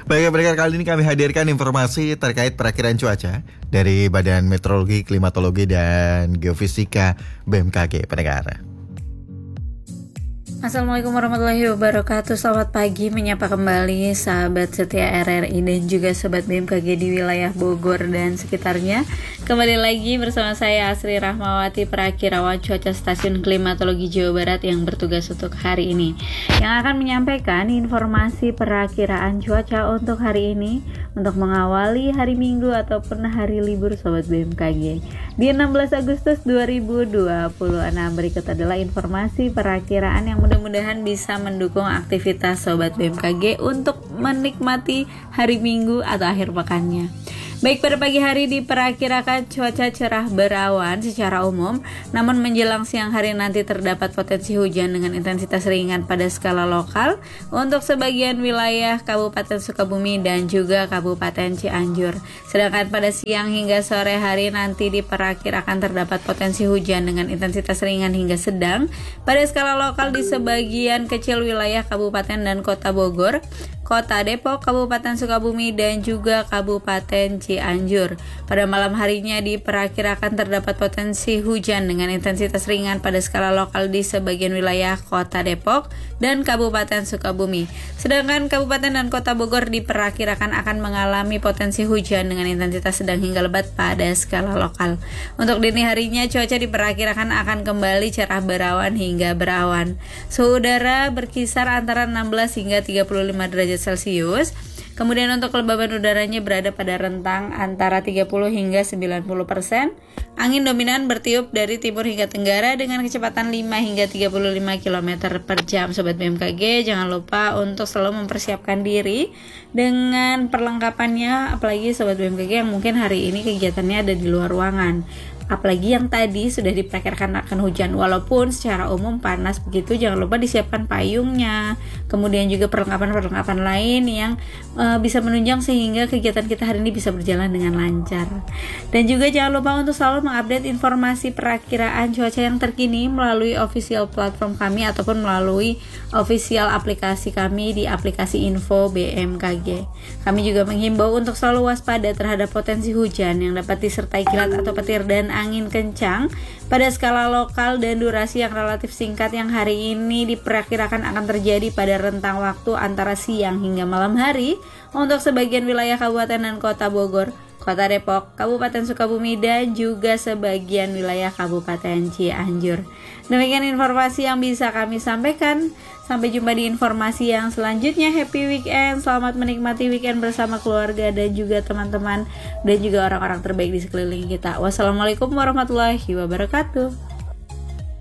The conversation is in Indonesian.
Baik, pendengar, kali ini kami hadirkan informasi terkait perakiraan cuaca dari Badan Meteorologi, Klimatologi, dan Geofisika BMKG, pendengar. Assalamualaikum warahmatullahi wabarakatuh. Selamat pagi, menyapa kembali sahabat setia RRI dan juga sobat BMKG di wilayah Bogor dan sekitarnya. Kembali lagi bersama saya Asri Rahmawati, perakirawan cuaca Stasiun Klimatologi Jawa Barat yang bertugas untuk hari ini, yang akan menyampaikan informasi perakiraan cuaca untuk hari ini untuk mengawali hari Minggu ataupun hari libur sobat BMKG di 16 Agustus 2020. Nah, berikut adalah informasi perakiraan yang mudah-mudahan bisa mendukung aktivitas sobat BMKG untuk menikmati hari Minggu atau akhir pekannya. Baik, pada pagi hari diperkirakan cuaca cerah berawan secara umum, namun menjelang siang hari nanti terdapat potensi hujan dengan intensitas ringan pada skala lokal untuk sebagian wilayah Kabupaten Sukabumi dan juga Kabupaten Cianjur. Sedangkan pada siang hingga sore hari nanti diperkirakan terdapat potensi hujan dengan intensitas ringan hingga sedang pada skala lokal di sebagian kecil wilayah Kabupaten dan Kota Bogor, Kota Depok, Kabupaten Sukabumi, dan juga Kabupaten Cianjur. Pada malam harinya diperkirakan terdapat potensi hujan dengan intensitas ringan pada skala lokal di sebagian wilayah Kota Depok dan Kabupaten Sukabumi. Sedangkan Kabupaten dan Kota Bogor diperkirakan akan mengalami potensi hujan dengan intensitas sedang hingga lebat pada skala lokal. Untuk dini harinya cuaca diperkirakan akan kembali cerah berawan hingga berawan. Suhu udara berkisar antara 16 hingga 35 derajat Celcius. Kemudian untuk kelembaban udaranya berada pada rentang antara 30 hingga 90%. Angin dominan bertiup dari timur hingga tenggara dengan kecepatan 5 hingga 35 km per jam. Sobat BMKG, jangan lupa untuk selalu mempersiapkan diri dengan perlengkapannya, apalagi sobat BMKG yang mungkin hari ini kegiatannya ada di luar ruangan. Apalagi yang tadi sudah diperkirakan akan hujan, walaupun secara umum panas begitu, jangan lupa disiapkan payungnya, kemudian juga perlengkapan-perlengkapan lain yang bisa menunjang sehingga kegiatan kita hari ini bisa berjalan dengan lancar. Dan juga jangan lupa untuk selalu mengupdate informasi perakiraan cuaca yang terkini melalui official platform kami ataupun melalui official aplikasi kami di aplikasi Info BMKG. Kami juga menghimbau untuk selalu waspada terhadap potensi hujan yang dapat disertai kilat atau petir dan angin kencang pada skala lokal dan durasi yang relatif singkat yang hari ini diperkirakan akan terjadi pada rentang waktu antara siang hingga malam hari untuk sebagian wilayah Kabupaten dan Kota Bogor, Kota Depok, Kabupaten Sukabumi, dan juga sebagian wilayah Kabupaten Cianjur. Demikian informasi yang bisa kami sampaikan. Sampai jumpa di informasi yang selanjutnya. Happy weekend, selamat menikmati weekend bersama keluarga dan juga teman-teman dan juga orang-orang terbaik di sekeliling kita. Wassalamualaikum warahmatullahi wabarakatuh.